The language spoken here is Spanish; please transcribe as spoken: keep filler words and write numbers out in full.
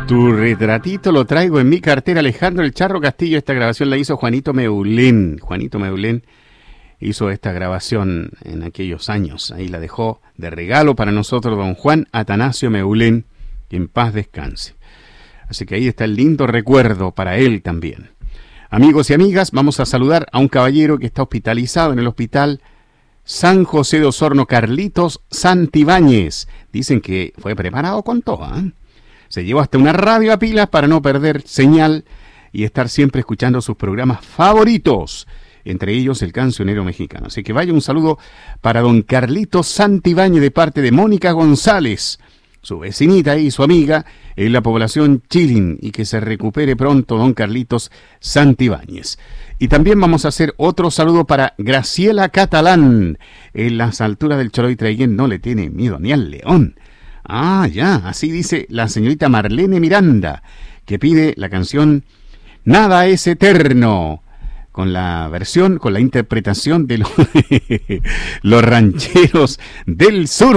Tu retratito lo traigo en mi cartera, Alejandro El Charro Castillo. Esta grabación la hizo Juanito Meulén. Juanito Meulén hizo esta grabación en aquellos años. Ahí la dejó de regalo para nosotros don Juan Atanasio Meulén, que en paz descanse. Así que ahí está el lindo recuerdo para él también. Amigos y amigas, vamos a saludar a un caballero que está hospitalizado en el hospital San José de Osorno, Carlitos Santibáñez. Dicen que fue preparado con todo, ¿eh? Se llevó hasta una radio a pilas para no perder señal y estar siempre escuchando sus programas favoritos, entre ellos El Cancionero Mexicano. Así que vaya un saludo para don Carlitos Santibáñez de parte de Mónica González, su vecinita y su amiga en la población Chilín, y que se recupere pronto don Carlitos Santibáñez. Y también vamos a hacer otro saludo para Graciela Catalán. En las alturas del Choroy Traiguén no le tiene miedo ni al león. Ah, ya, así dice la señorita Marlene Miranda, que pide la canción Nada es Eterno, con la versión, con la interpretación de los, los rancheros del sur.